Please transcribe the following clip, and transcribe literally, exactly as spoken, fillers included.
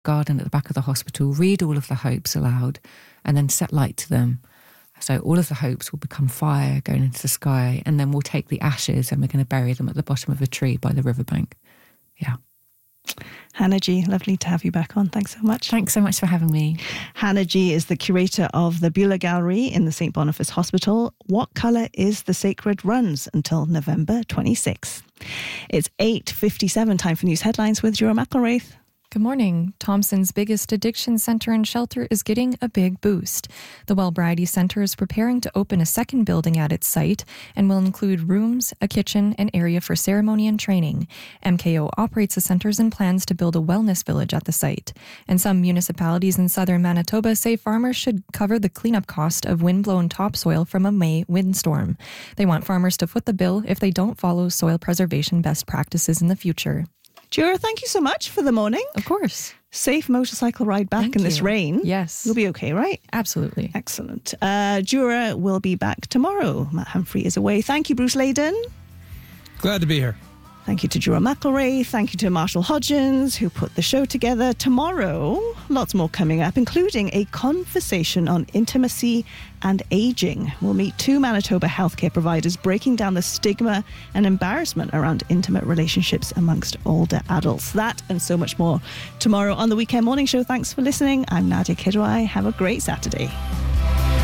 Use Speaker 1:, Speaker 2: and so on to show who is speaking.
Speaker 1: garden at the back of the hospital, read all of the hopes aloud, and then set light to them. So all of the hopes will become fire going into the sky, and then we'll take the ashes and we're going to bury them at the bottom of a tree by the riverbank. Yeah.
Speaker 2: Hannah G, lovely to have you back on. Thanks so much.
Speaker 1: Thanks so much for having me.
Speaker 2: Hannah G is the curator of the Beulah Gallery in the Saint Boniface Hospital. What Colour is the Sacred runs until November twenty-sixth. It's eight fifty-seven, time for news headlines with Jura McElraith.
Speaker 3: Good morning. Thompson's biggest addiction center and shelter is getting a big boost. The Wellbriety Center is preparing to open a second building at its site and will include rooms, a kitchen, and area for ceremony and training. M K O operates the centers and plans to build a wellness village at the site. And some municipalities in southern Manitoba say farmers should cover the cleanup cost of wind-blown topsoil from a May windstorm. They want farmers to foot the bill if they don't follow soil preservation best practices in the future.
Speaker 2: Jura, thank you so much for the morning.
Speaker 3: Of course.
Speaker 2: Safe motorcycle ride back
Speaker 3: Thank
Speaker 2: in this
Speaker 3: you.
Speaker 2: rain.
Speaker 3: Yes.
Speaker 2: You'll be okay, right?
Speaker 3: Absolutely.
Speaker 2: Excellent. Uh, Jura will be back tomorrow. Matt Humphrey is away. Thank you, Bruce Layden.
Speaker 4: Glad to be here.
Speaker 2: Thank you to Jura McElraith. Thank you to Marshall Hodgins, who put the show together. Tomorrow, lots more coming up, including a conversation on intimacy and aging. We'll meet two Manitoba healthcare providers breaking down the stigma and embarrassment around intimate relationships amongst older adults. That and so much more tomorrow on the Weekend Morning Show. Thanks for listening. I'm Nadia Kidwai. Have a great Saturday.